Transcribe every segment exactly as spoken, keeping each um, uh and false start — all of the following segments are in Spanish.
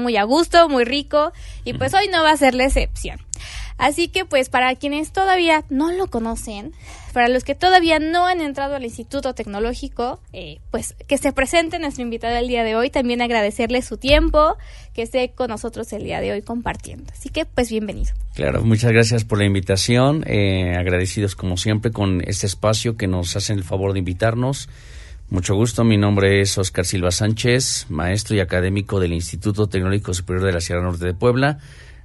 muy a gusto, muy rico, y pues hoy no va a ser la excepción. Así que pues para quienes todavía no lo conocen, para los que todavía no han entrado al Instituto Tecnológico, eh, pues que se presente nuestro invitado el día de hoy, también agradecerle su tiempo, que esté con nosotros el día de hoy compartiendo. Así que pues bienvenido. Claro, muchas gracias por la invitación, eh, agradecidos como siempre con este espacio que nos hacen el favor de invitarnos. Mucho gusto, mi nombre es Oscar Silva Sánchez, maestro y académico del Instituto Tecnológico Superior de la Sierra Norte de Puebla,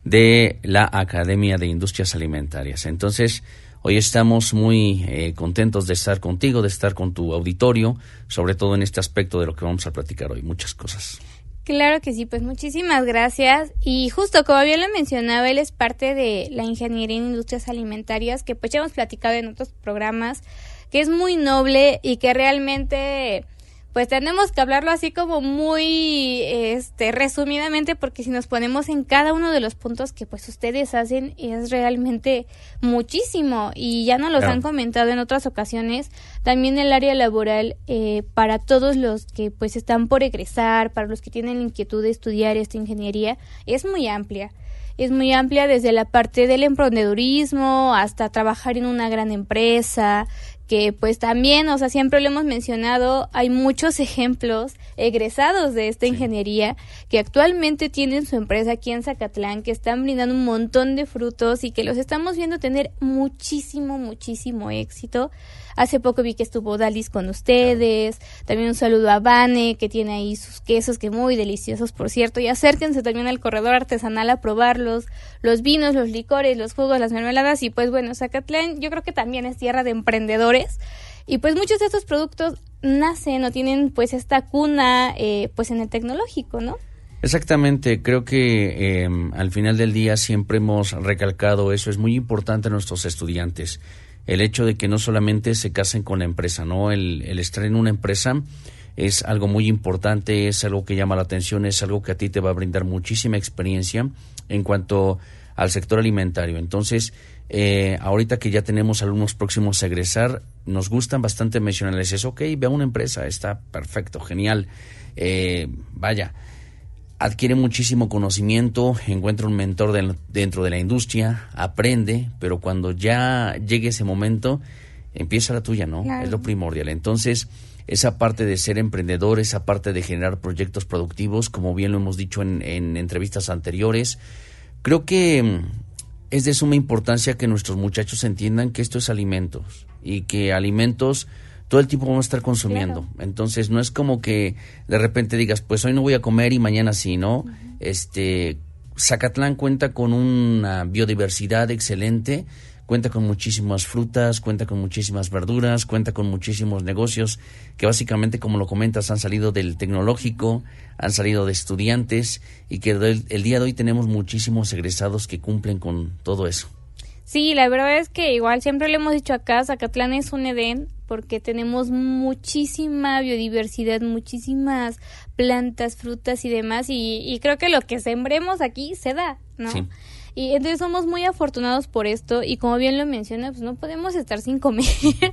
de la Academia de Industrias Alimentarias. Entonces, hoy estamos muy eh, contentos de estar contigo, de estar con tu auditorio, sobre todo en este aspecto de lo que vamos a platicar hoy, muchas cosas. Claro que sí, pues muchísimas gracias. Y justo como bien lo mencionaba, él es parte de la Ingeniería en Industrias Alimentarias, que pues ya hemos platicado en otros programas, que es muy noble y que realmente pues tenemos que hablarlo así como muy este resumidamente, porque si nos ponemos en cada uno de los puntos que pues ustedes hacen es realmente muchísimo, y ya nos los claro. han comentado en otras ocasiones. También el área laboral eh, para todos los que pues están por egresar, para los que tienen la inquietud de estudiar esta ingeniería, es muy amplia. Es muy amplia desde la parte del emprendedurismo hasta trabajar en una gran empresa, que pues también, o sea, siempre lo hemos mencionado, hay muchos ejemplos egresados de esta sí. ingeniería que actualmente tienen su empresa aquí en Zacatlán, que están brindando un montón de frutos y que los estamos viendo tener muchísimo, muchísimo éxito. Hace poco vi que estuvo Dalis con ustedes, también un saludo a Vane, que tiene ahí sus quesos, que muy deliciosos, por cierto, y acérquense también al corredor artesanal a probarlos, los vinos, los licores, los jugos, las mermeladas, y pues bueno, Zacatlán yo creo que también es tierra de emprendedores, y pues muchos de estos productos nacen o tienen pues esta cuna eh, pues en el tecnológico, ¿no? Exactamente, creo que eh, al final del día siempre hemos recalcado eso, es muy importante a nuestros estudiantes. El hecho de que no solamente se casen con la empresa, ¿no? El, el estar en una empresa es algo muy importante, es algo que llama la atención, es algo que a ti te va a brindar muchísima experiencia en cuanto al sector alimentario. Entonces, eh, ahorita que ya tenemos alumnos próximos a egresar, nos gustan bastante mencionarles eso. Ok, ve a una empresa, está perfecto, genial, eh, vaya. Adquiere muchísimo conocimiento, encuentra un mentor de, dentro de la industria, aprende, pero cuando ya llegue ese momento, empieza la tuya, ¿no? Claro. Es lo primordial. Entonces, esa parte de ser emprendedor, esa parte de generar proyectos productivos, como bien lo hemos dicho en, en entrevistas anteriores, creo que es de suma importancia que nuestros muchachos entiendan que esto es alimentos y que alimentos todo el tiempo vamos a estar consumiendo. Claro. Entonces, no es como que de repente digas, pues hoy no voy a comer y mañana sí, ¿no? Uh-huh. Este, Zacatlán cuenta con una biodiversidad excelente, cuenta con muchísimas frutas, cuenta con muchísimas verduras, cuenta con muchísimos negocios que básicamente, como lo comentas, han salido del tecnológico, han salido de estudiantes, y que el, el día de hoy tenemos muchísimos egresados que cumplen con todo eso. Sí, la verdad es que igual siempre le hemos dicho acá, Zacatlán es un Edén, porque tenemos muchísima biodiversidad, muchísimas plantas, frutas y demás, y, y creo que lo que sembremos aquí se da, ¿no? Sí. Y entonces somos muy afortunados por esto, y como bien lo menciona, pues no podemos estar sin comer,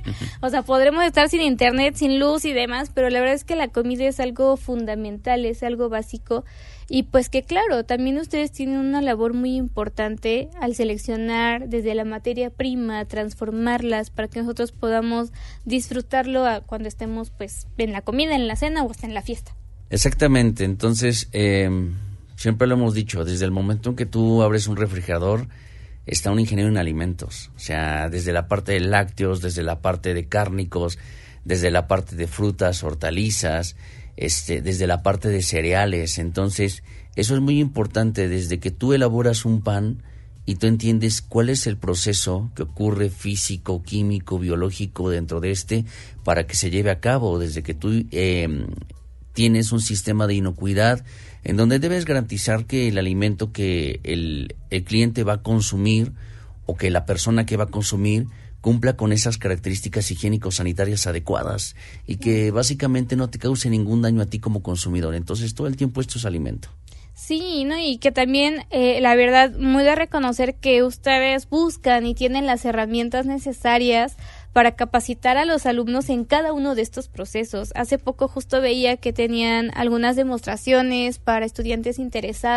o sea, podremos estar sin internet, sin luz y demás, pero la verdad es que la comida es algo fundamental, es algo básico, y pues que claro, también ustedes tienen una labor muy importante al seleccionar desde la materia prima, transformarlas para que nosotros podamos disfrutarlo a cuando estemos pues en la comida, en la cena o hasta en la fiesta. Exactamente, entonces eh, siempre lo hemos dicho, desde el momento en que tú abres un refrigerador, está un ingeniero en alimentos, o sea, desde la parte de lácteos, desde la parte de cárnicos, desde la parte de frutas, hortalizas, este, desde la parte de cereales. Entonces, eso es muy importante, desde que tú elaboras un pan y tú entiendes cuál es el proceso que ocurre físico, químico, biológico dentro de este para que se lleve a cabo, desde que tú eh, tienes un sistema de inocuidad en donde debes garantizar que el alimento que el, el cliente va a consumir o que la persona que va a consumir cumpla con esas características higiénico-sanitarias adecuadas y que básicamente no te cause ningún daño a ti como consumidor. Entonces, todo el tiempo esto es alimento. Sí, ¿no? Y que también, eh, la verdad, muy de reconocer que ustedes buscan y tienen las herramientas necesarias para capacitar a los alumnos en cada uno de estos procesos. Hace poco justo veía que tenían algunas demostraciones para estudiantes interesados